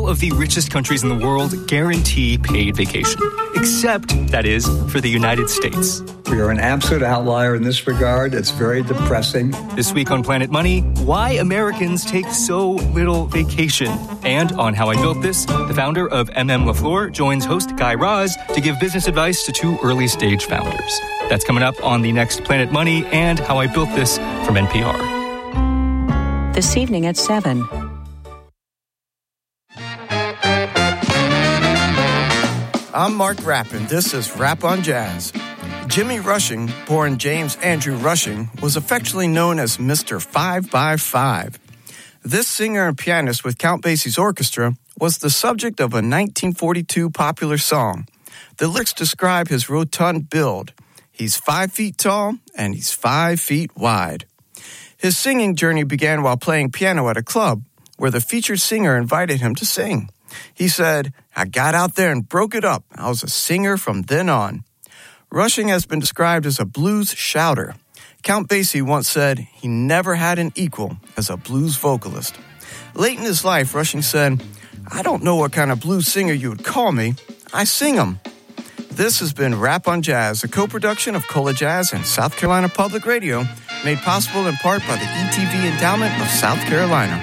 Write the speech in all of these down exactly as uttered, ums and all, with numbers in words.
all of the richest countries in the world guarantee paid vacation. Except, that is, for the United States. We are an absolute outlier in this regard. It's very depressing. This week on Planet Money, why Americans take so little vacation. And on How I Built This, the founder of M M LaFleur joins host Guy Raz to give business advice to two early-stage founders. That's coming up on the next Planet Money and How I Built This from N P R. This evening at seven. I'm Mark Rappin. This is Rap on Jazz. Jimmy Rushing, born James Andrew Rushing, was affectionately known as Mister Five by Five. This singer and pianist with Count Basie's orchestra was the subject of a nineteen forty-two popular song. The lyrics describe his rotund build. He's five feet tall and he's five feet wide. His singing journey began while playing piano at a club where the featured singer invited him to sing. He said, "I got out there and broke it up. I was a singer from then on." Rushing has been described as a blues shouter. Count Basie once said he never had an equal as a blues vocalist. Late in his life, Rushing said, "I don't know what kind of blues singer you would call me. I sing 'em." This has been Rap on Jazz, a co-production of Cola Jazz and South Carolina Public Radio, made possible in part by the E T V Endowment of South Carolina.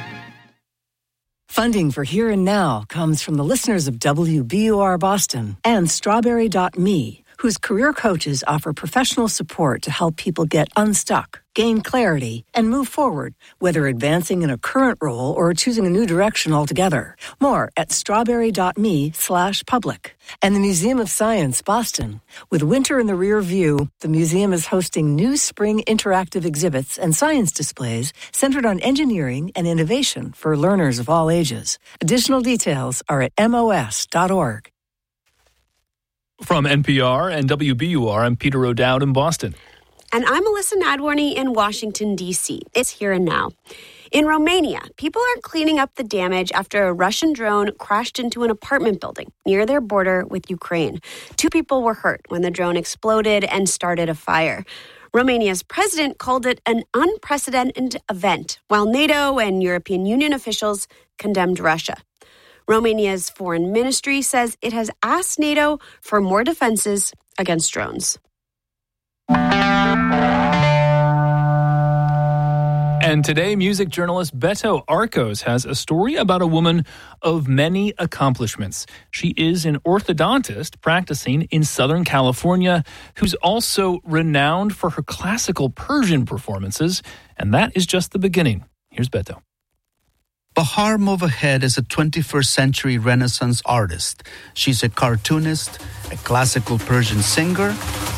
Funding for Here and Now comes from the listeners of W B U R Boston and Strawberry dot me, whose career coaches offer professional support to help people get unstuck, gain clarity, and move forward, whether advancing in a current role or choosing a new direction altogether. More at strawberry dot me slash public. And the Museum of Science, Boston. With winter in the rear view, the museum is hosting new spring interactive exhibits and science displays centered on engineering and innovation for learners of all ages. Additional details are at M O S dot org. From N P R and W B U R, I'm Peter O'Dowd in Boston. And I'm Alyssa Nadworny in Washington, D C. It's Here and Now. In Romania, people are cleaning up the damage after a Russian drone crashed into an apartment building near their border with Ukraine. Two people were hurt when the drone exploded and started a fire. Romania's president called it an unprecedented event, while NATO and European Union officials condemned Russia. Romania's foreign ministry says it has asked NATO for more defenses against drones. And today, music journalist Beto Arcos has a story about a woman of many accomplishments. She is an orthodontist practicing in Southern California who's also renowned for her classical Persian performances, and that is just the beginning. Here's Beto. Bahar Movahed is a twenty-first century Renaissance artist. She's a cartoonist, a classical Persian singer,